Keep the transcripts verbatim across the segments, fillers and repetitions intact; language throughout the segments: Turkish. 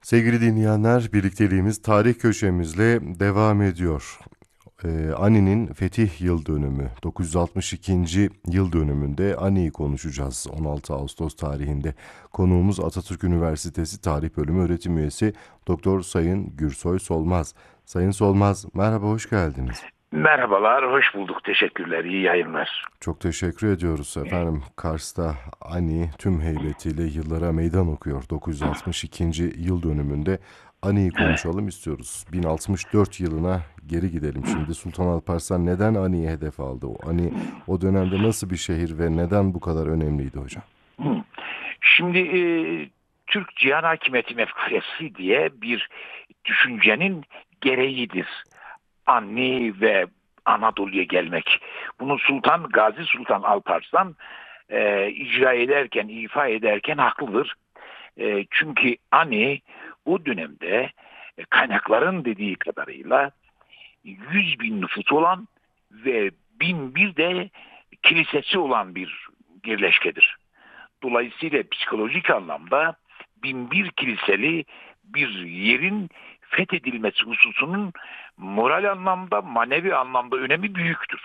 Sevgili dinleyenler, birlikteliğimiz tarih köşemizle devam ediyor. Ee, Ani'nin fetih yıl dönümü, dokuz yüz altmış ikinci yıl dönümünde Ani'yi konuşacağız. on altı Ağustos tarihinde konuğumuz Atatürk Üniversitesi Tarih Bölümü öğretim üyesi Doktor Sayın Gürsoy Solmaz. Sayın Solmaz, merhaba, hoş geldiniz. Merhabalar, hoş bulduk. Teşekkürler, iyi yayınlar. Çok teşekkür ediyoruz efendim. Kars'ta Ani tüm heybetiyle yıllara meydan okuyor. dokuz yüz altmış ikinci yıl dönümünde Ani'yi Evet. konuşalım istiyoruz. bin altmış dört yılına geri gidelim şimdi. Sultan Alparslan neden Ani'yi hedef aldı? O Ani o dönemde nasıl bir şehir ve neden bu kadar önemliydi hocam? Şimdi e, Türk cihan hakimiyeti mefkuresi diye bir düşüncenin gereğidir. Anni ve Anadolu'ya gelmek. Bunu Sultan Gazi Sultan Alparslan e, icra ederken, ifa ederken haklıdır. E, çünkü Ani o dönemde e, kaynakların dediği kadarıyla yüz bin nüfus olan ve bin bir de kilisesi olan bir birleşkedir. Dolayısıyla psikolojik anlamda bin bir kiliseli bir yerin fethedilmesi hususunun moral anlamda, manevi anlamda önemi büyüktür.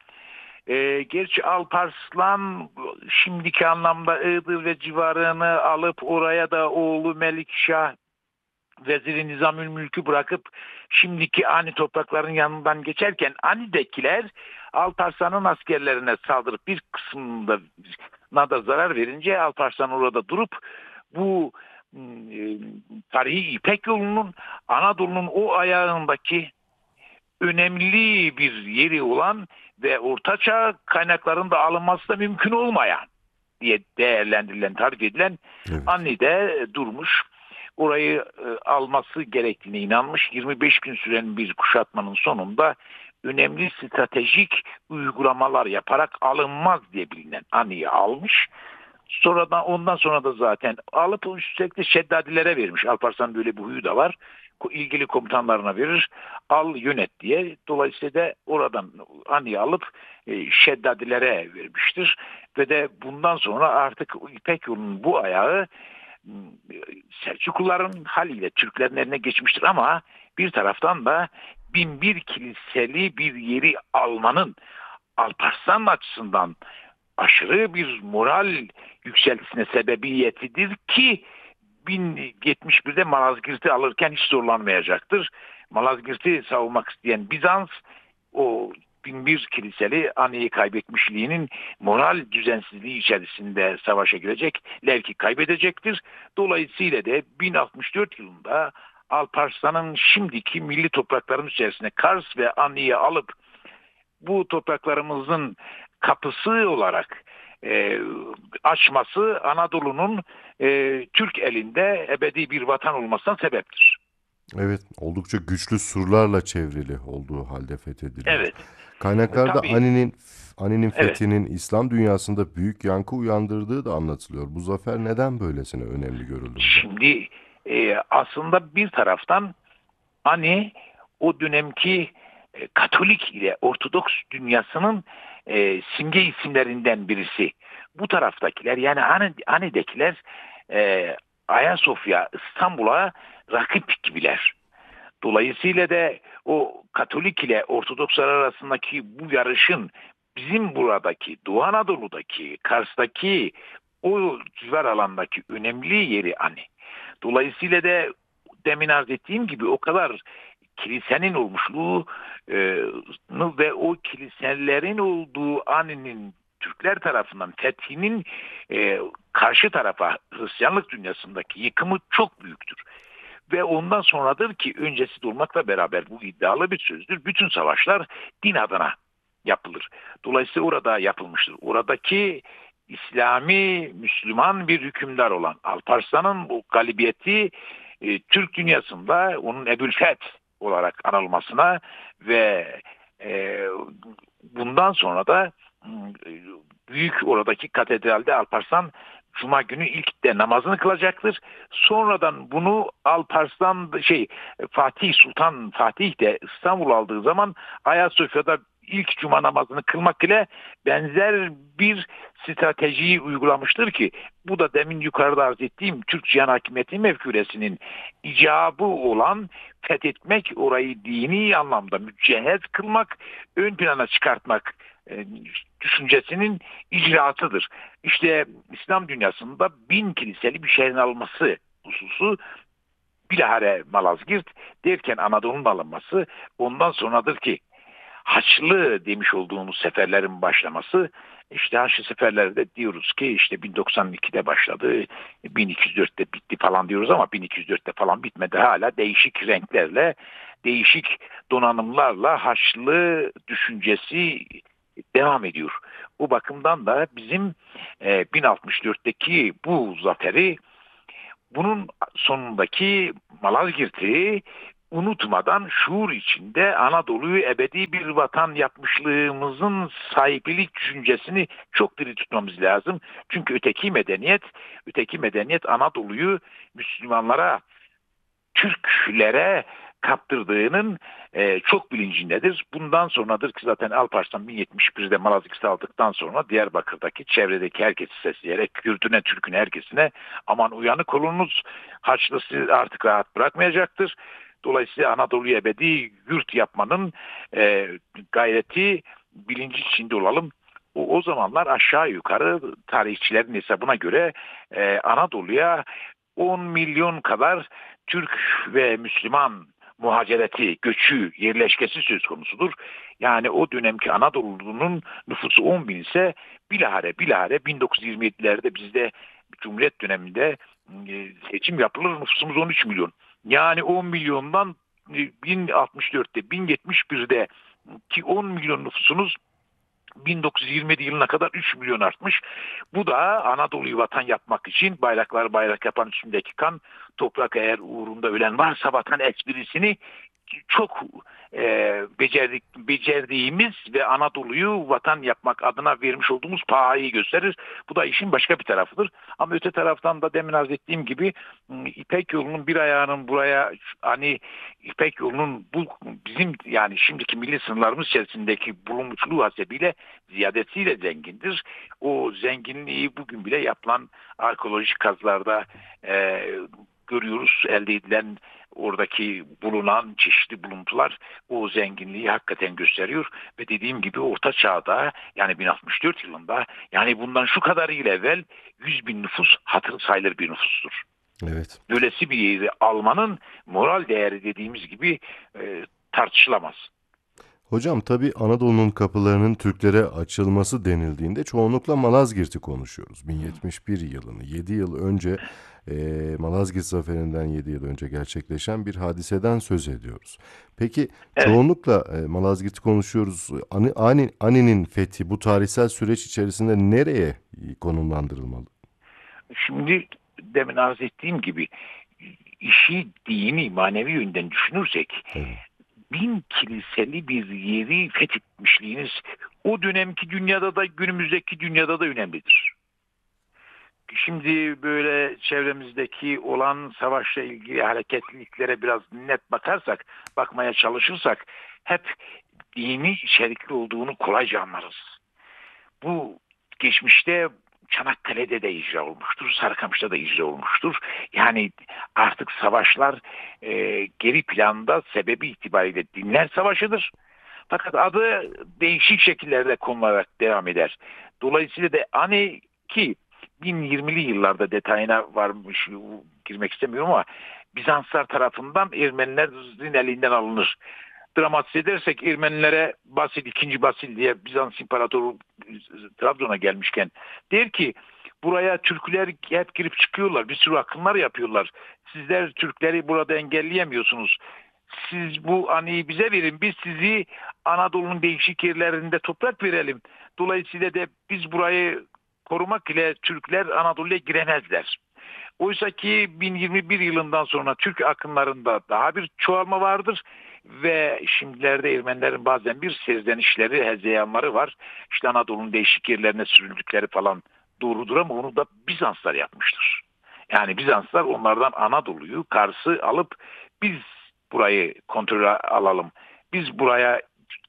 E, gerçi Alparslan şimdiki anlamda Iğdır ve civarını alıp oraya da oğlu Melikşah Veziri Nizamülmülk'ü bırakıp şimdiki Ani topraklarının yanından geçerken Ani'dekiler Alparslan'ın askerlerine saldırıp bir kısmında da zarar verince Alparslan orada durup bu e, tarihi İpek yolunun Anadolu'nun o ayağındaki önemli bir yeri olan ve ortaçağ kaynaklarında alınması da mümkün olmayan diye değerlendirilen, tarif edilen Evet. Anni'de durmuş. Orayı e, alması gerektiğine inanmış. yirmi beş gün süren bir kuşatmanın sonunda önemli stratejik uygulamalar yaparak alınmaz diye bilinen Anni'yi almış. Sonradan ondan sonra da zaten alıp sürekli Şeddadilere vermiş. Alparslan böyle bir huyu da var. İlgili komutanlarına verir. Al yönet diye. Dolayısıyla da oradan Anni'yi alıp e, Şeddadilere vermiştir. Ve de bundan sonra artık İpek yolunun bu ayağı Selçukluların haliyle Türklerin eline geçmiştir ama bir taraftan da bin bir kiliseli bir yeri almanın Alparslan açısından aşırı bir moral yükseltisine sebebiyetidir ki bin yetmiş birde Malazgirt'i alırken hiç zorlanmayacaktır. Malazgirt'i savunmak isteyen Bizans o bin bir kiliseli Ani'yi kaybetmişliğinin moral düzensizliği içerisinde savaşa girecek. Levki kaybedecektir. Dolayısıyla da bin altmış dört yılında Alparslan'ın şimdiki milli toprakların içerisine Kars ve Ani'yi alıp bu topraklarımızın kapısı olarak e, açması Anadolu'nun e, Türk elinde ebedi bir vatan olmasına sebeptir. Evet, oldukça güçlü surlarla çevrili olduğu halde fethediliyor. Evet. E, Kaynaklarda tabii. Ani'nin Ani'nin Evet. fethinin İslam dünyasında büyük yankı uyandırdığı da anlatılıyor. Bu zafer neden böylesine önemli görüldü hocam? Şimdi e, aslında bir taraftan Ani o dönemki e, Katolik ile Ortodoks dünyasının e, simge isimlerinden birisi. Bu taraftakiler yani Ani, Ani'dekiler e, Ayasofya, İstanbul'a rakip gibiler. Dolayısıyla da o Katolik ile Ortodokslar arasındaki bu yarışın bizim buradaki Doğu Anadolu'daki Kars'taki o civar alandaki önemli yeri Ani. Dolayısıyla da demin arz ettiğim gibi o kadar kilisenin olmuşluğu e, ve o kiliselerin olduğu Ani'nin Türkler tarafından fethinin e, karşı tarafa Hristiyanlık dünyasındaki yıkımı çok büyüktür. Ve ondan sonradır ki öncesi de olmakla beraber bu iddialı bir sözdür. Bütün savaşlar din adına yapılır. Dolayısıyla orada yapılmıştır. Oradaki İslami, Müslüman bir hükümdar olan Alparslan'ın bu galibiyeti e, Türk dünyasında onun Ebu'l-Feth olarak anılmasına ve e, bundan sonra da e, büyük oradaki katedralde Alparslan Cuma günü ilk de namazını kılacaktır. Sonradan bunu Alparslan şey Fatih Sultan Fatih de İstanbul aldığı zaman Ayasofya'da ilk cuma namazını kılmak ile benzer bir stratejiyi uygulamıştır ki bu da demin yukarıda arz ettiğim Türk cihan hakimiyeti mefkuresinin icabı olan fethetmek, orayı dini anlamda mücehhez kılmak, ön plana çıkartmak e, düşüncesinin icraatıdır. İşte İslam dünyasında bin kiliseli bir şehrin alınması hususu, bilahare Malazgirt derken Anadolu'nun alınması, ondan sonradır ki Haçlı demiş olduğumuz seferlerin başlaması. İşte Haçlı seferlerde diyoruz ki işte bin doksan ikide başladı, bin iki yüz dörtte bitti falan diyoruz ama bin iki yüz dörtte falan bitmedi. Hala değişik renklerle, değişik donanımlarla Haçlı düşüncesi devam ediyor. Bu bakımdan da bizim e, bin altmış dörtteki bu zaferi, bunun sonundaki Malazgirt'i unutmadan şuur içinde Anadolu'yu ebedi bir vatan yapmışlığımızın sahiplik düşüncesini çok diri tutmamız lazım. Çünkü öteki medeniyet, öteki medeniyet Anadolu'yu Müslümanlara, Türklere kaptırdığının e, çok bilincindedir. Bundan sonradır ki zaten Alparslan bin yetmiş birde Malazgirt'i aldıktan sonra Diyarbakır'daki çevredeki herkesi sesleyerek Kürdüne, Türküne, herkesine aman uyanık olunuz, Haçlı sizi artık rahat bırakmayacaktır. Dolayısıyla Anadolu'yu ebedi yurt yapmanın e, gayreti, bilinci içinde olalım. O, o zamanlar aşağı yukarı tarihçilerin hesabına göre e, Anadolu'ya on milyon kadar Türk ve Müslüman muhacereti, göçü, yerleşkesi söz konusudur. Yani o dönemki Anadolu'nun nüfusu on bin ise bilahare bilahare bin dokuz yüz yirmi yedilerde bizde Cumhuriyet döneminde e, seçim yapılır, nüfusumuz on üç milyon. Yani on milyondan bin altmış dörtte, bin yetmiş birde ki on milyon nüfusunuz bin dokuz yüz yirmi yedi yılına kadar üç milyon artmış. Bu da Anadolu'yu vatan yapmak için bayraklar bayrak yapan üstündeki kan, toprak eğer uğrunda ölen varsa vatan esprisini çok e, becerdik, becerdiğimiz ve Anadolu'yu vatan yapmak adına vermiş olduğumuz pahayı gösterir. Bu da işin başka bir tarafıdır. Ama öte taraftan da demin arz ettiğim gibi İpek yolunun bir ayağının buraya, hani İpek yolunun bu bizim yani şimdiki milli sınırlarımız içerisindeki bulunmuşluğu hasebiyle ziyadesiyle zengindir. O zenginliği bugün bile yapılan arkeolojik kazılarda e, görüyoruz. Elde edilen, oradaki bulunan çeşitli buluntular o zenginliği hakikaten gösteriyor ve dediğim gibi Orta Çağ'da, yani bin altmış dört yılında, yani bundan şu kadar yıl evvel yüz bin nüfus hatırı sayılır bir nüfustur. Evet. Böylesi bir yeri almanın moral değeri dediğimiz gibi e, tartışılamaz. Hocam tabii Anadolu'nun kapılarının Türklere açılması denildiğinde çoğunlukla Malazgirt'i konuşuyoruz. bin yetmiş bir yılını, yedi yıl önce e, Malazgirt Zaferi'nden yedi yıl önce gerçekleşen bir hadiseden söz ediyoruz. Peki Evet. çoğunlukla e, Malazgirt'i konuşuyoruz. Ani, Ani, Ani'nin fethi bu tarihsel süreç içerisinde nereye konumlandırılmalı? Şimdi demin arz ettiğim gibi işi dini, manevi yönden düşünürsek, Evet. bin kiliseli bir yeri fethetmişliğiniz o dönemki dünyada da günümüzdeki dünyada da önemlidir. Şimdi böyle çevremizdeki olan savaşla ilgili hareketliliklere biraz net bakarsak, bakmaya çalışırsak hep dini içerikli olduğunu kolayca anlarız. Bu geçmişte Çanakkale'de de icra olmuştur, Sarıkamış'ta da icra olmuştur. Yani artık savaşlar e, geri planda sebebi itibariyle dinler savaşıdır. Fakat adı değişik şekillerde konularak devam eder. Dolayısıyla da hani ki bin yirmili yıllarda detayına varmış, girmek istemiyorum ama Bizanslar tarafından Ermenilerin elinden alınır. Dramatize edersek Ermenilere Basil, ikinci Basil diye Bizans İmparatoru Trabzon'a gelmişken der ki buraya Türkler hep girip çıkıyorlar, bir sürü akınlar yapıyorlar. Sizler Türkleri burada engelleyemiyorsunuz. Siz bu anıyı bize verin, biz sizi Anadolu'nun değişik yerlerinde toprak verelim. Dolayısıyla da biz burayı korumak ile Türkler Anadolu'ya giremezler. Oysa ki bin yirmi bir yılından sonra Türk akınlarında daha bir çoğalma vardır ve şimdilerde Ermenilerin bazen bir serzenişleri, hezeyanları var. İşte Anadolu'nun değişik yerlerine sürüldükleri falan doğrudur ama onu da Bizanslar yapmıştır. Yani Bizanslar onlardan Anadolu'yu, Kars'ı alıp biz burayı kontrole alalım, biz buraya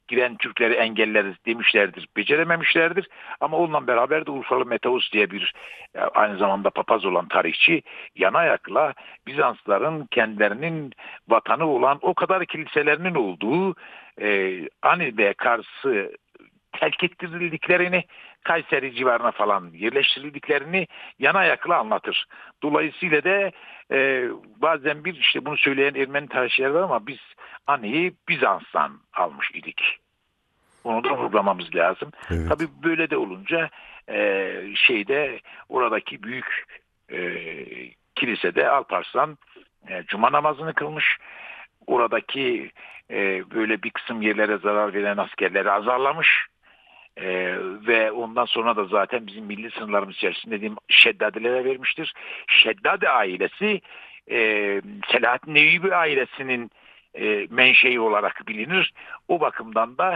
giren Türkleri engelleriz demişlerdir. Becerememişlerdir. Ama onunla beraber de Urfalı Meteos diye bir e, aynı zamanda papaz olan tarihçi yan ayakla Bizansların kendilerinin vatanı olan o kadar kiliselerinin olduğu e, Ani ve Kars'ı terk ettirildiklerini, Kayseri civarına falan yerleştirildiklerini yana yakla anlatır. Dolayısıyla da e, bazen bir işte bunu söyleyen Ermeni tarihçiler var ama biz Ani'yi Bizans'tan almış idik. Onu da vurgulamamız lazım. Evet. Tabii böyle de olunca e, şeyde oradaki büyük e, kilisede Alparslan e, cuma namazını kılmış. Oradaki e, böyle bir kısım yerlere zarar veren askerleri azarlamış. Ee, ve ondan sonra da zaten bizim milli sınırlarımız içerisinde dediğim Şeddadilere vermiştir. Şeddadi ailesi e, Selahattin Eyyubi ailesinin e, menşei olarak bilinir. O bakımdan da